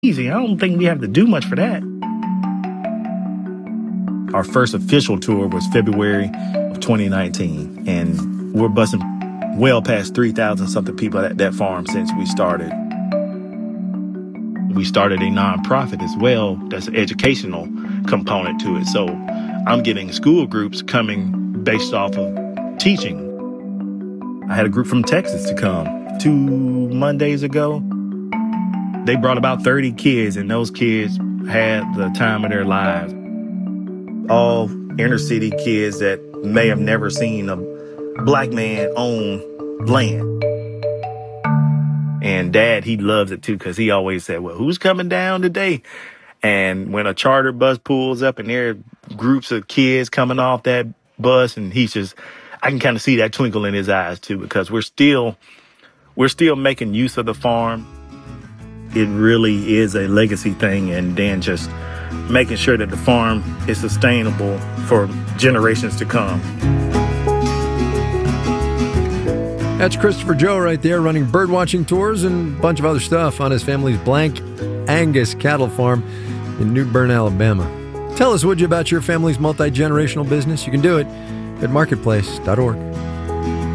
easy. I don't think we have to do much for that. Our first official tour was February of 2019, and we're busing well past 3,000 something people at that farm since we started. We started a nonprofit as well. That's an educational component to it. So I'm getting school groups coming based off of teaching. I had a group from Texas to come 2 Mondays ago. They brought about 30 kids, and those kids had the time of their lives. All inner city kids that may have never seen a black man own land. And Dad, he loves it too, because he always said, well, who's coming down today? And when a charter bus pulls up and there are groups of kids coming off that bus, and I can kind of see that twinkle in his eyes too, because we're still making use of the farm. It really is a legacy thing, and then just making sure that the farm is sustainable for generations to come. That's Christopher Joe right there, running birdwatching tours and a bunch of other stuff on his family's Blank Angus cattle farm in New Bern, Alabama. Tell us, would you, about your family's multi-generational business? You can do it at marketplace.org.